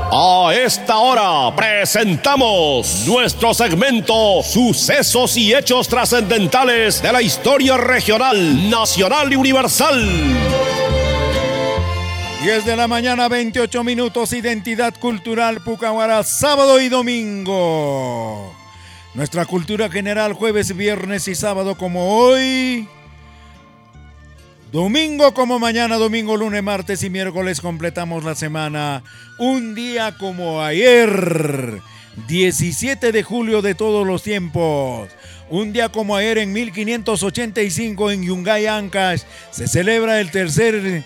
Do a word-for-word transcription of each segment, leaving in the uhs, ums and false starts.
A esta hora presentamos nuestro segmento Sucesos y Hechos Trascendentales de la Historia Regional, Nacional y Universal. diez de la mañana, veintiocho minutos, Identidad Cultural Pucahuara, sábado y domingo. Nuestra cultura general, jueves, viernes y sábado como hoy. Domingo como mañana, domingo, lunes, martes y miércoles completamos la semana. Un día como ayer, diecisiete de julio de todos los tiempos. Un día como ayer en mil quinientos ochenta y cinco en Yungay, Ancash, se celebra el tercer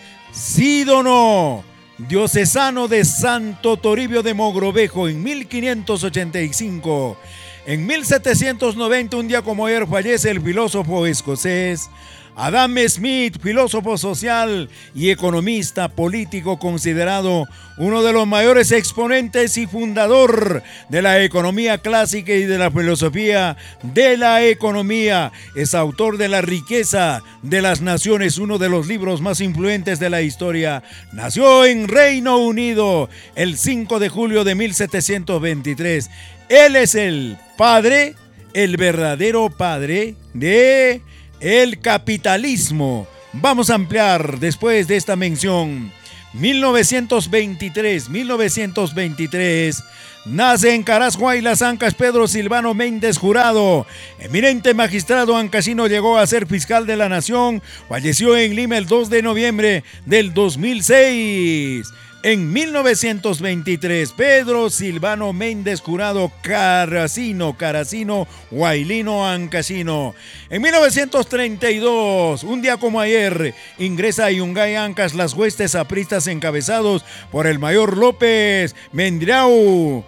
sínodo diocesano de Santo Toribio de Mogrovejo en mil quinientos ochenta y cinco. En mil setecientos noventa, un día como ayer, fallece el filósofo escocés Adam Smith, filósofo social y economista político, considerado uno de los mayores exponentes y fundador de la economía clásica y de la filosofía de la economía. Es autor de La riqueza de las naciones, uno de los libros más influyentes de la historia. Nació en Reino Unido el cinco de julio de mil setecientos veintitrés. Él es el padre, el verdadero padre de el capitalismo. Vamos a ampliar después de esta mención. mil novecientos veintitrés, mil novecientos veintitrés, nace en Caras, Huaylas, Ancash, Pedro Silvano Méndez Jurado. Eminente magistrado ancashino, llegó a ser fiscal de la nación. Falleció en Lima el dos de noviembre del dos mil seis. En mil novecientos veintitrés, Pedro Silvano Méndez Jurado, Caracino, Caracino, Huaylino, Ancashino. En mil novecientos treinta y dos, un día como ayer, ingresa a Yungay, Ancash, las huestes apristas encabezados por el mayor López Mendiau,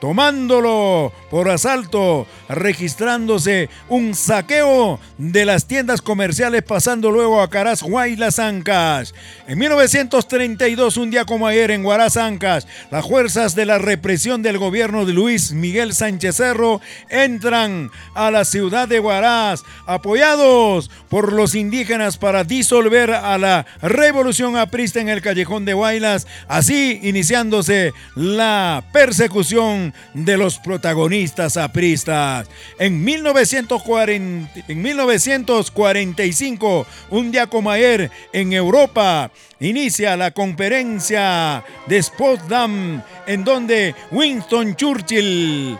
tomándolo por asalto, registrándose un saqueo de las tiendas comerciales, pasando luego a Caras, Huaylas, Ancash. En mil novecientos treinta y dos, un día como ayer, en Huaraz, Ancash, las fuerzas de la represión del gobierno de Luis Miguel Sánchez Cerro entran a la ciudad de Huaraz, apoyados por los indígenas, para disolver a la revolución aprista en el callejón de Huaylas, así iniciándose la persecución de los protagonistas apristas. En mil novecientos cuarenta, en mil novecientos cuarenta y cinco, un día como ayer, en Europa, inicia la conferencia de Potsdam, en donde Winston Churchill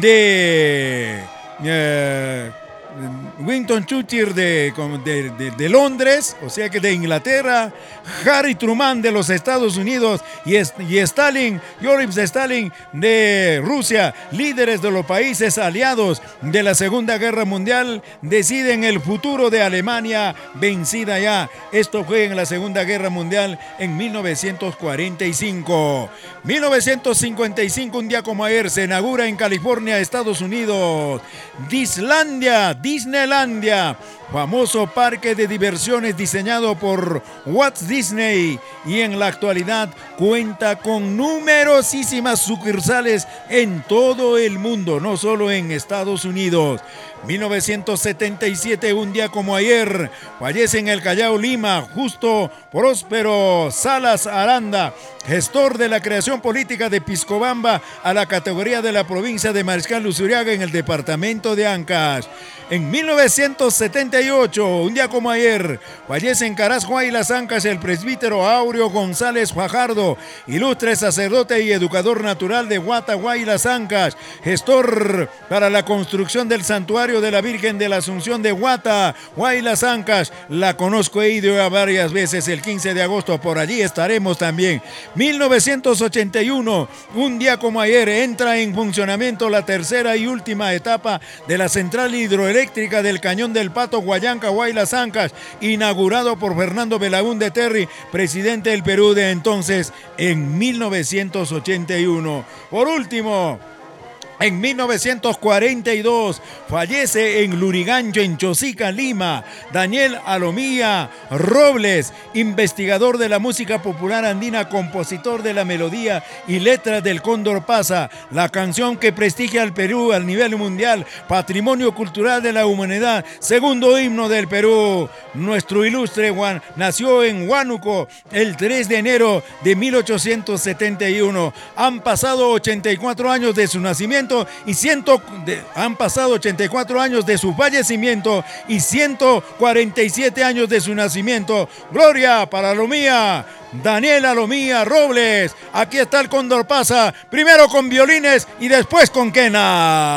de eh, Winston Churchill de, de, de, de Londres, o sea que de Inglaterra, Harry Truman de los Estados Unidos y, y Stalin, Joseph Stalin de Rusia, líderes de los países aliados de la Segunda Guerra Mundial, deciden el futuro de Alemania vencida ya. Esto fue en la Segunda Guerra Mundial en mil novecientos cuarenta y cinco. mil novecientos cincuenta y cinco, un día como ayer, se inaugura en California, Estados Unidos, Disneylandia, Disneylandia, famoso parque de diversiones diseñado por Walt Disney, y en la actualidad cuenta con numerosísimas sucursales en todo el mundo, no solo en Estados Unidos. mil novecientos setenta y siete, un día como ayer, fallece en el Callao, Lima, Justo Próspero Salas Aranda, gestor de la creación política de Piscobamba a la categoría de la provincia de Mariscal Luzuriaga en el departamento de Ancash. En mil novecientos setenta y ocho, un día como ayer, fallece en Caras, Huaylas, Ancash, el presbítero Aureo González Fajardo, ilustre sacerdote y educador natural de Huata, Huaylas, Ancash, gestor para la construcción del santuario de la Virgen de la Asunción de Huata, Huaylas, Ancash. La conozco, he ido a varias veces. El quince de agosto por allí estaremos también. mil novecientos ochenta y uno, un día como ayer, entra en funcionamiento la tercera y última etapa de la central hidroeléctrica del Cañón del Pato, Huallanca, Huaylas, Ancash, inaugurado por Fernando Belaúnde Terry, presidente del Perú de entonces, en mil novecientos ochenta y uno. Por último, En mil novecientos cuarenta y dos fallece en Lurigancho, en Chosica, Lima, Daniel Alomía Robles, investigador de la música popular andina, compositor de la melodía y letras del Cóndor Pasa, la canción que prestigia al Perú al nivel mundial, patrimonio cultural de la humanidad, segundo himno del Perú. Nuestro ilustre Juan nació en Huánuco el tres de enero de mil ochocientos setenta y uno. Han pasado ochenta y cuatro años de su nacimiento y ciento, de, han pasado ochenta y cuatro años de su fallecimiento y ciento cuarenta y siete años de su nacimiento. Gloria para Alomía, Daniel Alomía Robles. Aquí está el Cóndor Pasa, primero con violines y después con quena.